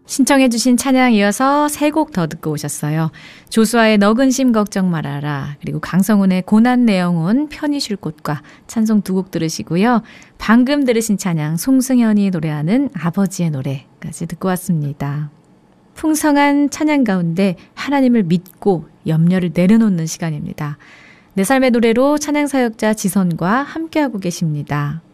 신청해 주신 찬양 이어서 세 곡 더 듣고 오셨어요. 조수아의 너 근심 걱정 말아라, 그리고 강성훈의 고난 내영혼 편히 쉴 곳과 찬송 두 곡 들으시고요. 방금 들으신 찬양 송승현이 노래하는 아버지의 노래까지 듣고 왔습니다. 풍성한 찬양 가운데 하나님을 믿고 염려를 내려놓는 시간입니다. 내 삶의 노래로 찬양 사역자 지선과 함께하고 계십니다.